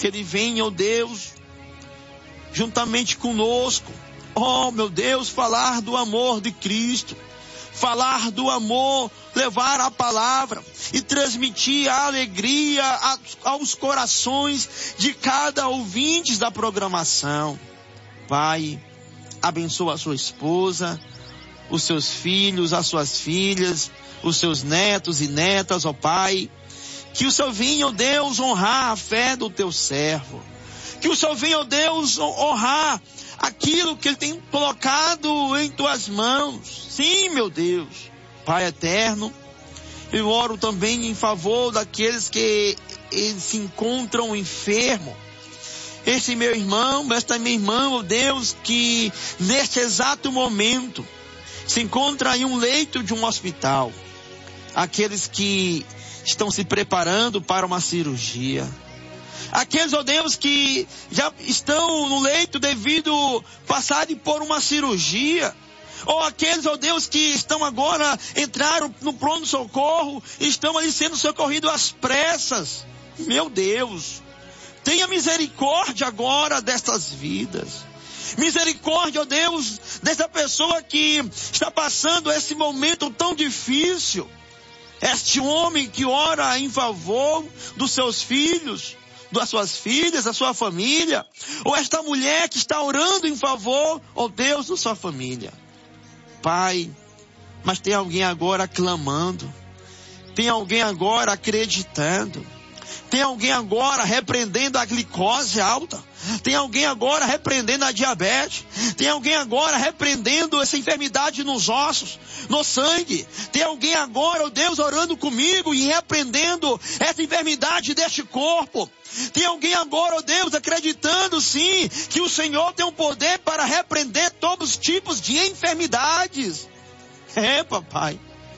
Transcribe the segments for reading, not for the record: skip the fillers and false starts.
que ele venha, ó Deus, juntamente conosco, ó meu Deus, falar do amor de Cristo, falar do amor, levar a palavra e transmitir a alegria aos corações de cada ouvinte da programação. Pai, abençoa a sua esposa, os seus filhos, as suas filhas, os seus netos e netas, ó Pai. Que o Senhor venha, ó Deus, honrar a fé do teu servo. Que o Senhor venha, ó Deus, honrar aquilo que ele tem colocado em tuas mãos. Sim, meu Deus. Pai eterno, eu oro também em favor daqueles que se encontram enfermos. Esse meu irmão, esta minha irmã, ó Deus, que neste exato momento se encontra em um leito de um hospital. Aqueles que estão se preparando para uma cirurgia. Aqueles, ó Deus, que já estão no leito devido passarem por uma cirurgia. Ou aqueles, ó Deus, que estão agora, entraram no pronto-socorro, estão ali sendo socorridos às pressas. Meu Deus, tenha misericórdia agora destas vidas. Misericórdia, ó Deus, dessa pessoa que está passando esse momento tão difícil. Este homem que ora em favor dos seus filhos, das suas filhas, da sua família. Ou esta mulher que está orando em favor, ó Deus, da sua família. Pai, mas tem alguém agora clamando. Tem alguém agora acreditando. Tem alguém agora repreendendo a glicose alta. Tem alguém agora repreendendo a diabetes. Tem alguém agora repreendendo essa enfermidade nos ossos, no sangue. Tem alguém agora, ó Deus, orando comigo e repreendendo essa enfermidade deste corpo. Tem alguém agora, ó Deus, acreditando sim que o Senhor tem um poder para repreender todos os tipos de enfermidades. Papai,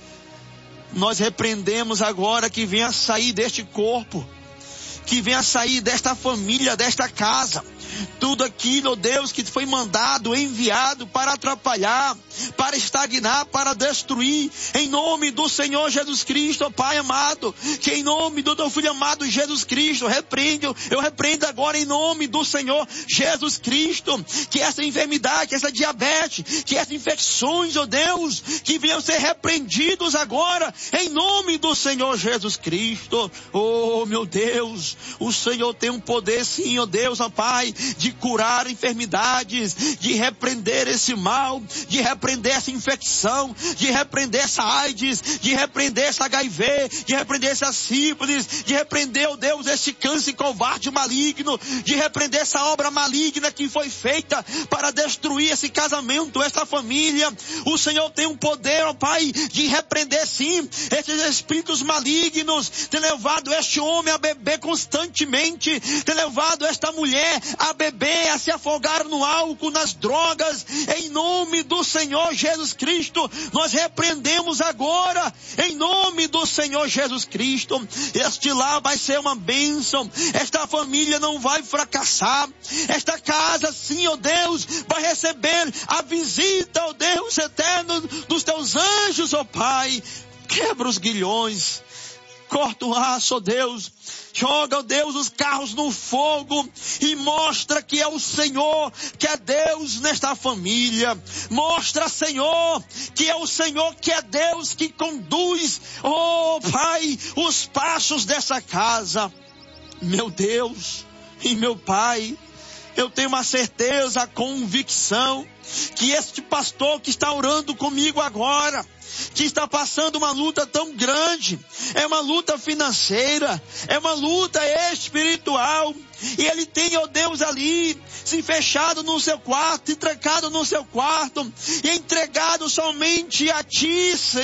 nós repreendemos agora que venha sair deste corpo, que venha sair desta família, desta casa, tudo aquilo, ó Deus, que foi mandado, enviado para atrapalhar, para estagnar, para destruir, em nome do Senhor Jesus Cristo, ó Pai amado, que em nome do teu Filho amado Jesus Cristo, eu repreendo agora em nome do Senhor Jesus Cristo, que essa enfermidade, que essa diabetes, que essas infecções, ó Deus, que venham ser repreendidos agora, em nome do Senhor Jesus Cristo. Oh meu Deus, o Senhor tem um poder sim, ó Deus, ó Pai, de curar enfermidades, de repreender esse mal, de repreender essa infecção, de repreender essa AIDS, de repreender essa HIV, de repreender essa sífilis, de repreender, ó Deus, esse câncer covarde maligno, de repreender essa obra maligna que foi feita para destruir esse casamento, essa família. O Senhor tem um poder, ó Pai, de repreender sim esses espíritos malignos, ter levado este homem a beber constantemente, ter levado esta mulher a beber, a se afogar no álcool, nas drogas. Em nome do Senhor Jesus Cristo, nós repreendemos agora, em nome do Senhor Jesus Cristo. Este lar vai ser uma bênção, esta família não vai fracassar, esta casa sim, ó Deus, vai receber a visita, ó Deus eterno, dos teus anjos, ó Pai. Quebra os grilhões, corta o aço, ó Deus, joga, ó Deus, os carros no fogo e mostra que é o Senhor, que é Deus nesta família. Mostra, Senhor, que é o Senhor, que é Deus que conduz, oh Pai, os passos dessa casa. Meu Deus e meu Pai, eu tenho uma certeza, a convicção, que este pastor que está orando comigo agora, que está passando uma luta tão grande, é uma luta financeira, é uma luta espiritual, e ele tem, ó Deus, ali, se fechado no seu quarto, e trancado no seu quarto, e entregado somente a Ti, Senhor.